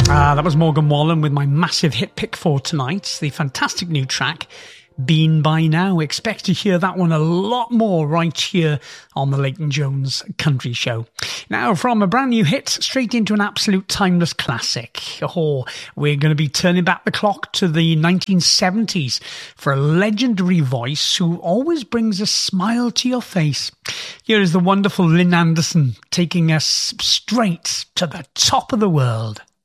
That was Morgan Wallen with my massive hit pick for tonight, the fantastic new track, Been By Now. Expect to hear that one a lot more right here on the Leighton Jones Country Show. Now, from a brand new hit straight into an absolute timeless classic. We're going to be turning back the clock to the 1970s for a legendary voice who always brings a smile to your face. Here is the wonderful Lynn Anderson taking us straight to the top of the world.